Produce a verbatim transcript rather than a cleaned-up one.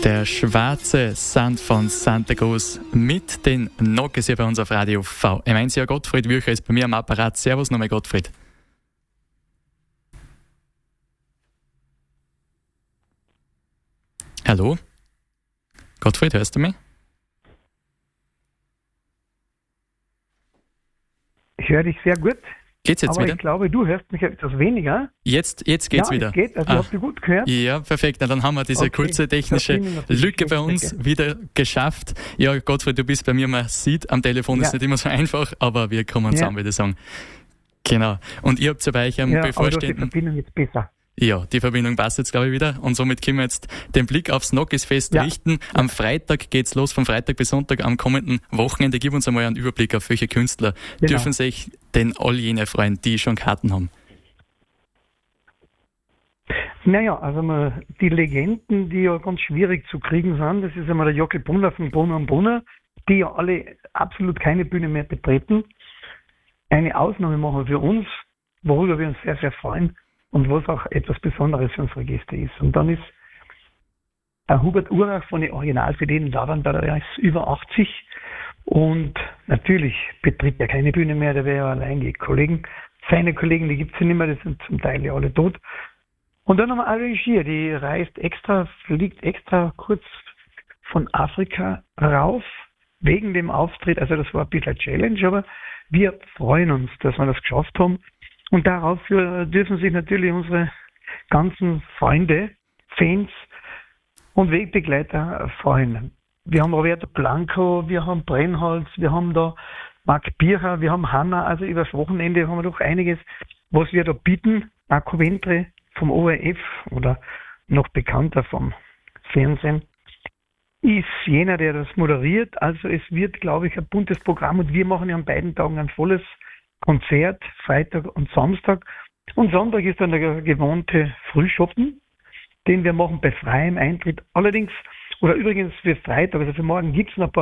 Der schwarze Sand von Santa Cruz mit den Nogges hier bei uns auf Radio V M eins. Ja, Gottfried Wücher ist bei mir am Apparat. Servus nochmal, Gottfried. Hallo? Gottfried, hörst du mich? Ich höre dich sehr gut. Geht's jetzt aber wieder? Ich glaube, du hörst mich etwas weniger. Jetzt, jetzt geht's ja, wieder. Es geht, also ah. habt ihr gut gehört? Ja, perfekt. Na, dann haben wir diese okay. kurze technische Lücke bei uns Lücke. wieder geschafft. Ja, Gottfried, du bist bei mir, man sieht, am Telefon ja. ist nicht immer so einfach, aber wir kommen zusammen, ja. würde ich sagen. Genau. Und ihr habt ja bei euch am ja, bevorstehenden... Aber die Verbindung jetzt besser. Ja, die Verbindung passt jetzt, glaube ich, wieder. Und somit können wir jetzt den Blick aufs Noggesfest ja. richten. Am Freitag geht's los, von Freitag bis Sonntag am kommenden Wochenende. Gib uns einmal einen Überblick, auf welche Künstler genau. dürfen sich denn all jene freuen, die schon Karten haben. Naja, also mal die Legenden, die ja ganz schwierig zu kriegen sind, das ist einmal der Jockel Brunner von Brunner und Brunner, die ja alle absolut keine Bühne mehr betreten. Eine Ausnahme machen für uns, worüber wir uns sehr, sehr freuen. Und was auch etwas Besonderes für unsere Gäste ist. Und dann ist der Hubert Urach von den Originalfidelen da, der ist über achtzig und natürlich betritt er keine Bühne mehr, der wäre ja allein die Kollegen. Seine Kollegen, die gibt es ja nicht mehr, die sind zum Teil ja alle tot. Und dann haben wir Ariel Schier, die reist extra, fliegt extra kurz von Afrika rauf, wegen dem Auftritt. Also das war ein bisschen eine Challenge, aber wir freuen uns, dass wir das geschafft haben. Und darauf dürfen sich natürlich unsere ganzen Freunde, Fans und Wegbegleiter freuen. Wir haben Roberto Blanco, wir haben Brennholz, wir haben da Marc Bircher, wir haben Hanna, also übers Wochenende haben wir doch einiges, was wir da bieten. Marco Ventre vom O R F oder noch bekannter vom Fernsehen ist jener, der das moderiert. Also es wird, glaube ich, ein buntes Programm und wir machen ja an beiden Tagen ein volles Konzert, Freitag und Samstag. Und Sonntag ist dann der gewohnte Frühschoppen, den wir machen bei freiem Eintritt. Allerdings, oder übrigens für Freitag, also für morgen gibt es noch ein paar